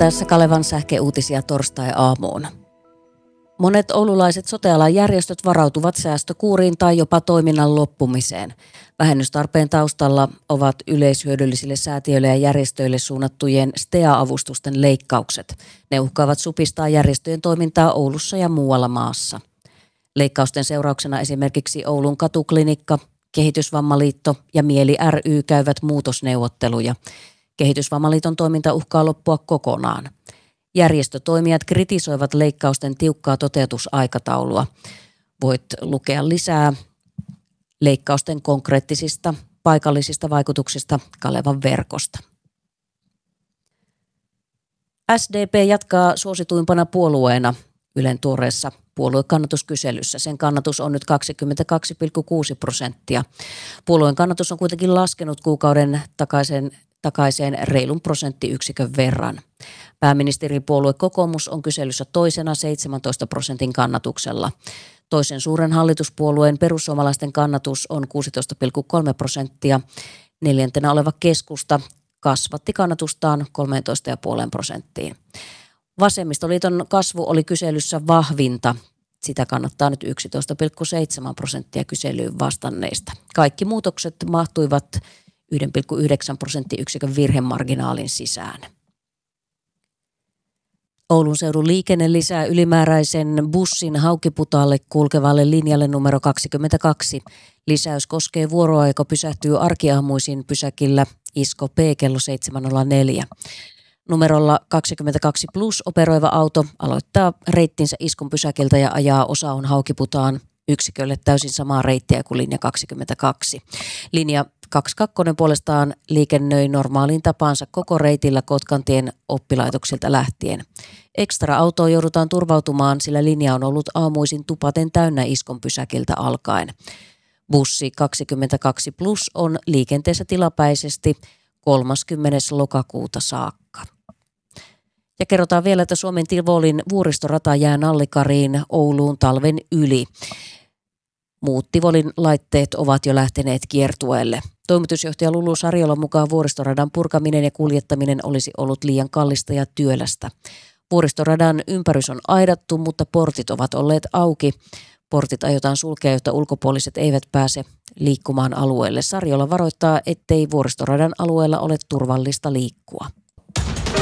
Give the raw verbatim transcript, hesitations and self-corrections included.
tässä Kalevan sähkeuutisia torstai-aamuun. Monet oululaiset sote-alan järjestöt varautuvat säästökuuriin tai jopa toiminnan loppumiseen. Vähennystarpeen taustalla ovat yleishyödyllisille säätiöille ja järjestöille suunnattujen S T E A-avustusten leikkaukset. Ne uhkaavat supistaa järjestöjen toimintaa Oulussa ja muualla maassa. Leikkausten seurauksena esimerkiksi Oulun katuklinikka, Kehitysvammaliitto ja Mieli ry käyvät muutosneuvotteluja. Kehitysvammaliiton toiminta uhkaa loppua kokonaan. Järjestötoimijat kritisoivat leikkausten tiukkaa toteutusaikataulua. Voit lukea lisää leikkausten konkreettisista paikallisista vaikutuksista Kalevan verkosta. S D P jatkaa suosituimpana puolueena Ylen tuoreessa puoluekannatuskyselyssä. Sen kannatus on nyt kaksikymmentäkaksi pilkku kuusi prosenttia. Puolueen kannatus on kuitenkin laskenut kuukauden takaisin takaisin reilun prosenttiyksikön verran. Pääministeripuolue Kokoomus on kyselyssä toisena seitsemäntoista prosentin kannatuksella. Toisen suuren hallituspuolueen perussuomalaisten kannatus on kuusitoista pilkku kolme prosenttia. Neljäntenä oleva Keskusta kasvatti kannatustaan kolmetoista pilkku viisi prosenttiin. Vasemmistoliiton kasvu oli kyselyssä vahvinta. Sitä kannattaa nyt yksitoista pilkku seitsemän prosenttia kyselyyn vastanneista. Kaikki muutokset mahtuivat yksi pilkku yhdeksän prosenttiyksikön virhemarginaalin sisään. Oulun seudun liikenne lisää ylimääräisen bussin Haukiputaalle kulkevalle linjalle numero kaksikymmentäkaksi. Lisäys koskee vuoroa, joka pysähtyy arkiaamuisin pysäkillä Isko P kello seitsemän nolla neljä. Numerolla kaksikymmentäkaksi plus operoiva auto aloittaa reittinsä Iskon pysäkiltä ja ajaa osaon Haukiputaan yksikölle täysin samaa reittiä kuin linja kaksikymmentäkaksi. Linja kaksikymmentäkaksi puolestaan liikennöi normaaliin tapaansa koko reitillä Kotkantien oppilaitoksilta lähtien. Ekstra-autoon joudutaan turvautumaan, sillä linja on ollut aamuisin tupaten täynnä Iskon pysäkiltä alkaen. Bussi kaksikymmentäkaksi plus on liikenteessä tilapäisesti kolmaskymmenes lokakuuta saakka. Ja kerrotaan vielä, että Suomen Tivolin vuoristorata jää nallikariin Ouluun talven yli. Muut Tivolin laitteet ovat jo lähteneet kiertueelle. Toimitusjohtaja Lulu Sarjolan mukaan vuoristoradan purkaminen ja kuljettaminen olisi ollut liian kallista ja työlästä. Vuoristoradan ympärys on aidattu, mutta portit ovat olleet auki. Portit aiotaan sulkea, jotta ulkopuoliset eivät pääse liikkumaan alueelle. Sarjola varoittaa, ettei vuoristoradan alueella ole turvallista liikkua.